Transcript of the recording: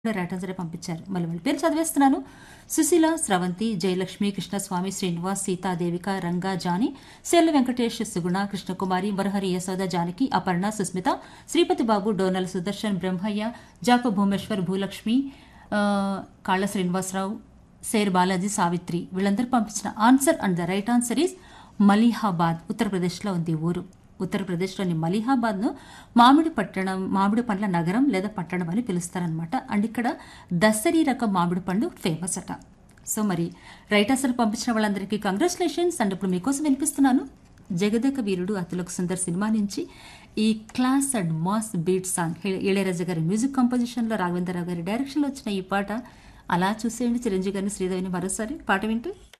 Right answer పంపించారు. మళ్ళీ వాళ్ళ పేరు చదివేస్తున్నాను. సుశీల, స్రవంతి, జయలక్ష్మి, కృష్ణస్వామి, శ్రీనివాస్, సీతా, దేవిక, రంగా, జాని, శైల వెంకటేష్, సుగుణ, కృష్ణకుమారి, వరహరి, యశోద, జానకి, అపర్ణ, సుస్మిత, శ్రీపతి బాబు, డోనల్ సుదర్శన్, బ్రహ్మయ్య, జాప భూమేశ్వర్, భూలక్ష్మి, కాళ్ళ శ్రీనివాసరావు, శేర్ బాలాజీ, సావిత్రి వీళ్ళందరూ పంపించిన answer and the right answer is Malihabad. ఉత్తరప్రదేశ్లో ఉంది ఊరు. ఉత్తరప్రదేశ్లోని మలీహాబాద్ను మామిడి పండ్ల నగరం లేదా పట్టణం అని పిలుస్తారనమాట. అండ్ ఇక్కడ దసరీ రకం మామిడి పండు ఫేమస్ అట. సో మరి రైట్ ఆన్సర్ పంపించిన వాళ్ళందరికీ కంగ్రాచులేషన్స్. అండ్ ఇప్పుడు మీకోసం వినిపిస్తున్నాను జగదేక వీరుడు అతిలోక సుందర్ సినిమా నుంచి ఈ class and mass beat song. Ilaiyaraaja గారి మ్యూజిక్ కంపోజిషన్లో రాఘవేంద్రరావు గారి డైరెక్షన్లో వచ్చిన ఈ పాట. అలా చూసేయండి చిరంజీవి గారిని, శ్రీదేవిని మరోసారి పాట వింటూ.